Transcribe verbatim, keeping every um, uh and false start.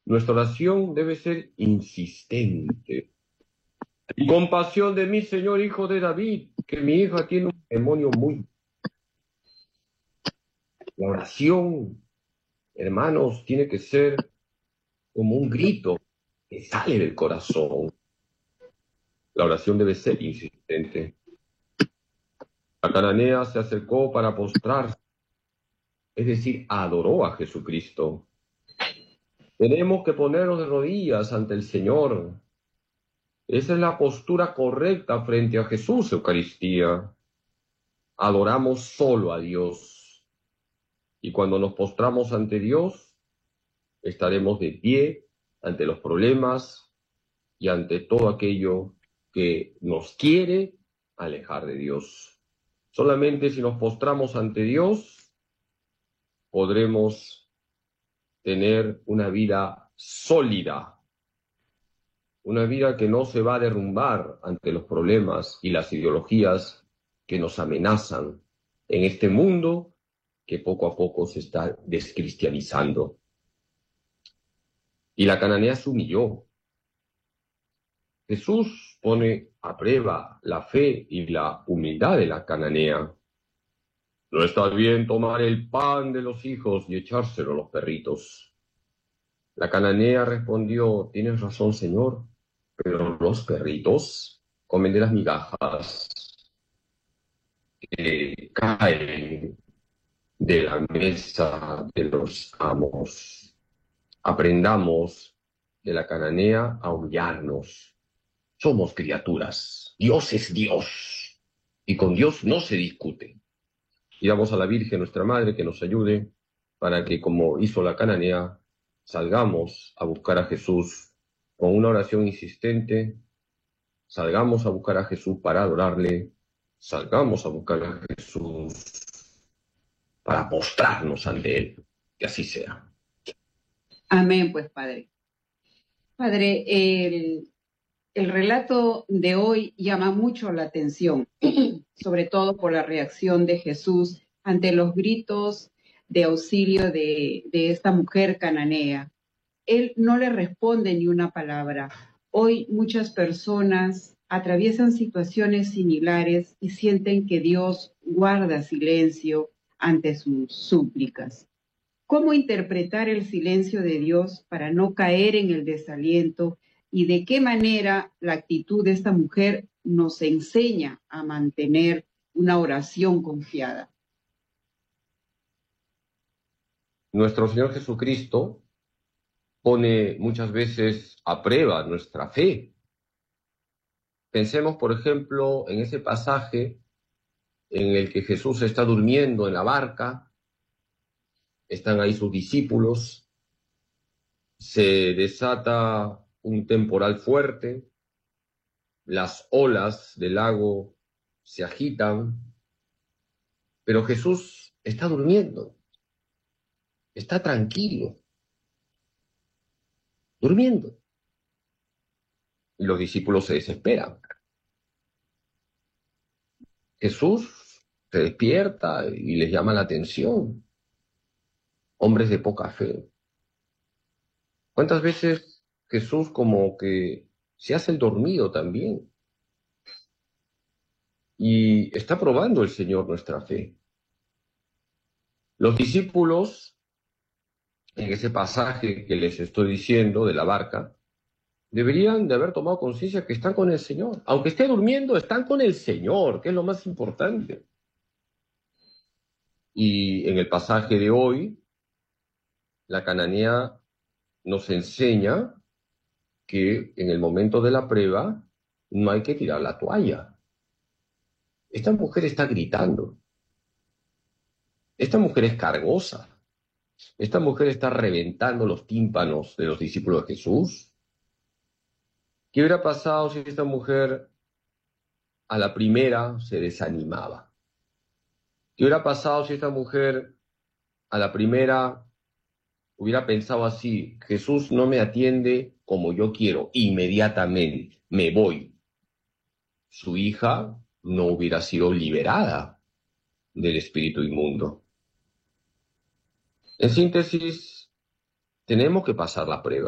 Nuestra oración debe ser insistente. Compasión de mí, Señor, hijo de David, que mi hija tiene un demonio muy... La oración, hermanos, tiene que ser como un grito que sale del corazón. La oración debe ser insistente. La cananea se acercó para postrarse, es decir, adoró a Jesucristo. Tenemos que ponernos de rodillas ante el Señor. Esa es la postura correcta frente a Jesús, Eucaristía. Adoramos solo a Dios. Y cuando nos postramos ante Dios, estaremos de pie ante los problemas y ante todo aquello que nos quiere alejar de Dios. Solamente si nos postramos ante Dios, podremos tener una vida sólida, una vida que no se va a derrumbar ante los problemas y las ideologías que nos amenazan en este mundo que poco a poco se está descristianizando. Y la cananea se humilló. Jesús pone a prueba la fe y la humildad de la cananea. No está bien tomar el pan de los hijos y echárselo a los perritos. La cananea respondió, tienes razón, Señor, pero los perritos comen de las migajas que caen de la mesa de los amos. Aprendamos de la cananea a humillarnos. Somos criaturas. Dios es Dios. Y con Dios no se discute. Pidamos a la Virgen, nuestra Madre, que nos ayude para que, como hizo la cananea, salgamos a buscar a Jesús con una oración insistente, salgamos a buscar a Jesús para adorarle, salgamos a buscar a Jesús para postrarnos ante Él. Que así sea. Amén, pues, Padre. Padre, el, el relato de hoy llama mucho la atención, sobre todo por la reacción de Jesús ante los gritos de auxilio de, de esta mujer cananea. Él no le responde ni una palabra. Hoy muchas personas atraviesan situaciones similares y sienten que Dios guarda silencio ante sus súplicas. ¿Cómo interpretar el silencio de Dios para no caer en el desaliento? ¿Y de qué manera la actitud de esta mujer nos enseña a mantener una oración confiada? Nuestro Señor Jesucristo pone muchas veces a prueba nuestra fe. Pensemos, por ejemplo, en ese pasaje en el que Jesús está durmiendo en la barca, están ahí sus discípulos, se desata un temporal fuerte, las olas del lago se agitan, pero Jesús está durmiendo, está tranquilo, durmiendo. Y los discípulos se desesperan. Jesús se despierta y les llama la atención. Hombres de poca fe. ¿Cuántas veces Jesús como que se hace el dormido también? Y está probando el Señor nuestra fe. Los discípulos, en ese pasaje que les estoy diciendo de la barca, deberían de haber tomado conciencia que están con el Señor. Aunque esté durmiendo, están con el Señor, que es lo más importante. Y en el pasaje de hoy, la cananea nos enseña que en el momento de la prueba no hay que tirar la toalla. Esta mujer está gritando. Esta mujer es cargosa. Esta mujer está reventando los tímpanos de los discípulos de Jesús. ¿Qué hubiera pasado si esta mujer a la primera se desanimaba? ¿Qué hubiera pasado si esta mujer a la primera hubiera pensado así: Jesús no me atiende como yo quiero, inmediatamente me voy? Su hija no hubiera sido liberada del espíritu inmundo. En síntesis, tenemos que pasar la prueba.